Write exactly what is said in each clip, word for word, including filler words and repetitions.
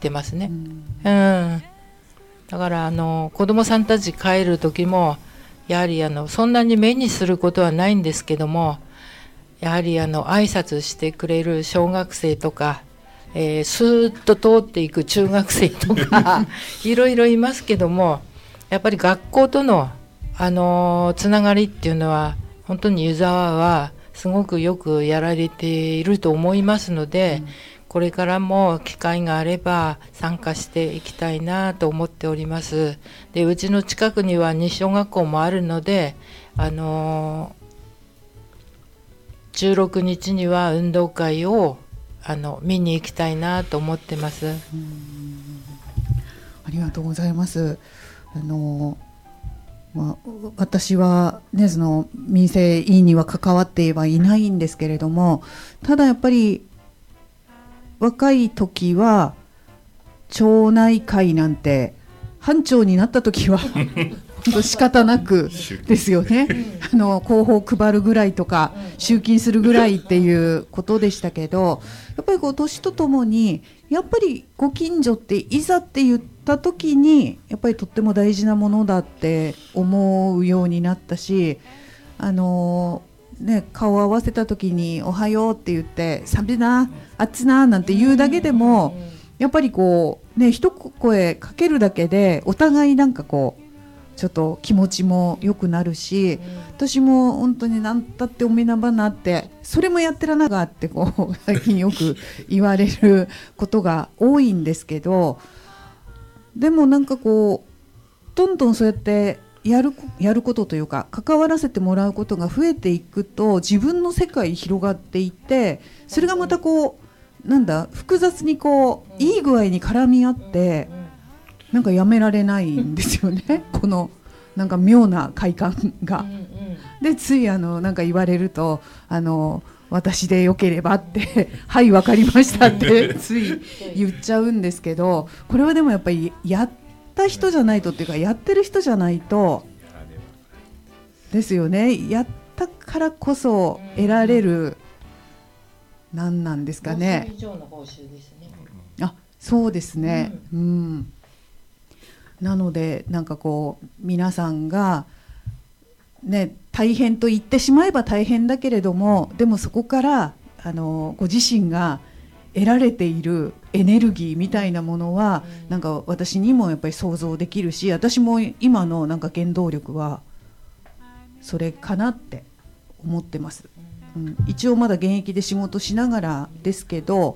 てますね。うん、だからあの子供さんたち帰る時もやはりあのそんなに目にすることはないんですけども、やはりあの挨拶してくれる小学生とか、えー、スーッと通っていく中学生とかいろいろいますけども、やっぱり学校との、あのー、つながりっていうのは本当に湯沢はすごくよくやられていると思いますので、うん、これからも機会があれば参加していきたいなと思っております。で、うちの近くには西小学校もあるので、あのー、じゅうろくにちには運動会をあの見に行きたいなと思ってます。うん、 ありがとうございます。あのまあ、私は、ね、その民生委員には関わってはいないんですけれども、ただやっぱり若い時は町内会なんて班長になった時は本当仕方なくですよね。あの広報配るぐらいとか集金するぐらいっていうことでしたけど、やっぱりこう年とともにやっぱりご近所っていざって言った時にやっぱりとっても大事なものだって思うようになったし、あのね、顔を合わせた時におはようって言って寒いな暑いななんて言うだけでもやっぱりこうね一声かけるだけでお互いなんかこうちょっと気持ちも良くなるし、私も本当に何だっておめなばなってそれもやってらながってこう最近よく言われることが多いんですけど、でもなんかこうどんどんそうやってやる、やることというか関わらせてもらうことが増えていくと自分の世界広がっていって、それがまたこうなんだ複雑にこういい具合に絡み合ってなんかやめられないんですよねこのなんか妙な快感が。でついあのなんか言われるとあの私でよければってはい分かりましたってつい言っちゃうんですけど、これはでもやっぱりやった人じゃないとっていうかやってる人じゃないとですよね。やったからこそ得られる何なんですかね。 以上の報酬ですね。 あ、そうですね、うん、うん、なのでなんかこう皆さんがね、大変と言ってしまえば大変だけれども、でもそこからあのご自身が得られているエネルギーみたいなものは、うん、なんか私にもやっぱり想像できるし、私も今のなんか原動力はそれかなって思ってます、うん、一応まだ現役で仕事しながらですけど、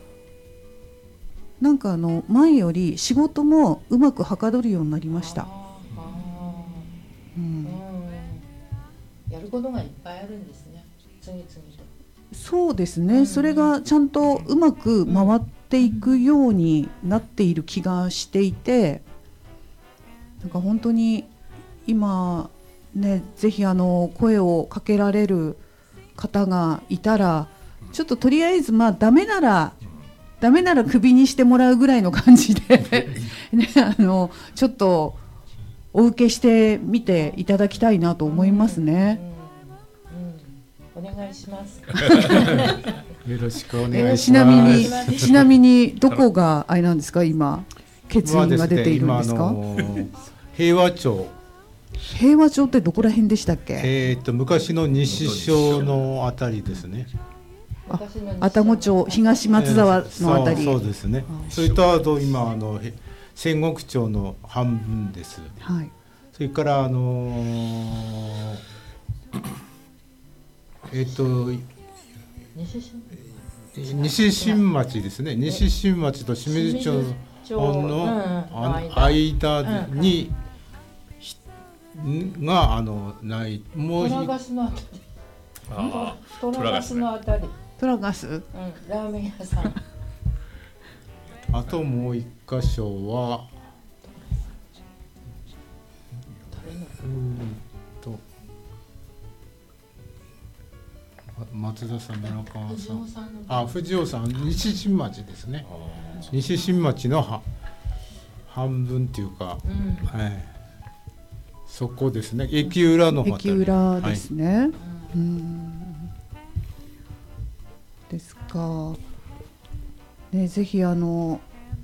なんかあの前より仕事もうまくはかどるようになりました。うん、 やることがいっぱいあるんですね、次々と。 そうですね、うん、それがちゃんとうまく回っていくようになっている気がしていて、なんか本当に今ね、ぜひあの声をかけられる方がいたら、ちょっととりあえずまあダメならダメならクビにしてもらうぐらいの感じで、ね、あのちょっとお受けしてみていただきたいなと思いますね。 うんうんうん、お願いします。 よろしくお願いします。 ちなみにちなみにどこがあれなんですか、今欠員が出ているんですか？ まあですね、今あの平和町。 平和町ってどこら辺でしたっけ？ えー、と昔の西小のあたりですね。 あ、愛宕町、東松沢のあたり、 えー、そう、そうですね。それとあと今あの仙石町の半分です、はい、それからあのー、えっ、ー、と西新町ですね。西新町と清水町の間にがあのないもうトラガスのあたり、あトラガスのあたり、 トラガス、うん、 ラーメン屋さん。 あともう一箇所はうんと松田さん、村川さん、あ、藤尾さん、西新町ですね。西新町のは半分っていうか、うん、はい、そこですね。駅裏の方、 駅裏ですね、はい、うん、ですか、ね、ぜひあの